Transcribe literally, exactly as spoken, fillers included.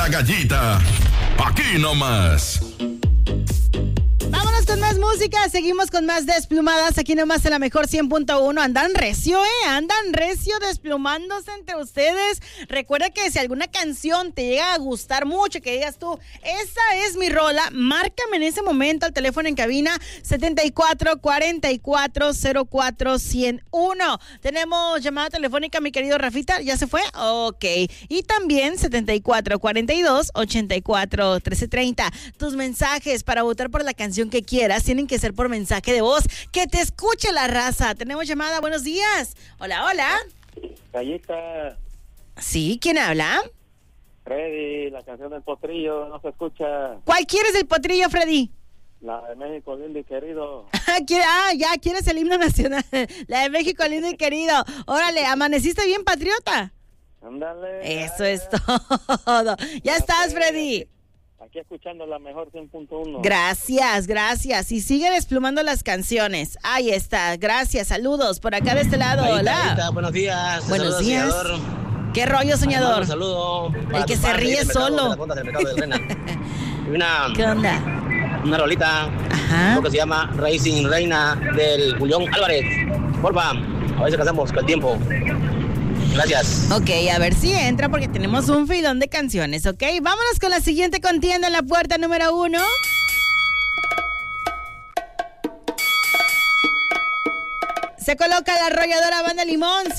La Gallita, aquí nomás. Vámonos con más música, seguimos con más desplumadas, aquí nomás en la mejor cien punto uno. Andan recio, eh, andan recio desplumándose entre ustedes. Recuerda que si alguna canción te llega a gustar mucho, que digas tú, esa es mi rola, márcame en ese momento al teléfono en cabina setenta y cuatro cuarenta y cuatro cero cuatro ciento uno. Tenemos llamada telefónica, mi querido Rafita, ¿ya se fue? Ok. Y también setenta y cuatro cuarenta y dos ochenta y cuatro trece treinta. Tus mensajes para votar por la canción que quieras tienen que ser por mensaje de voz. Que te escuche la raza. Tenemos llamada, buenos días. Hola, hola. Gallita. Sí, ¿quién habla? Freddy, la canción del potrillo no se escucha. ¿Cuál quieres del potrillo, Freddy? La de México, lindo y querido. Ah, ya, ¿quieres el himno nacional? La de México, lindo y querido. Órale, ¿amaneciste bien, patriota? Ándale. Eso es todo. Ya estás, Freddy. Aquí escuchando la mejor cien punto uno. Gracias, gracias. Y sigue desplumando las canciones. Ahí está, gracias, saludos. Por acá de este lado, Ahí hola. está, ahí está. Buenos días. Buenos Saludos, días. Soñador. ¿Qué rollo, soñador? Un saludo. El que se ríe solo. Una, ¿Qué onda? una rolita. Ajá. Lo que se llama Racing Reina del Julián Álvarez. Porfa, a ver si alcanzamos con el tiempo. Gracias. Ok, a ver si entra porque tenemos un filón de canciones, ¿ok? Vámonos con la siguiente contienda en la puerta número uno. Se coloca la arrolladora Banda Limón.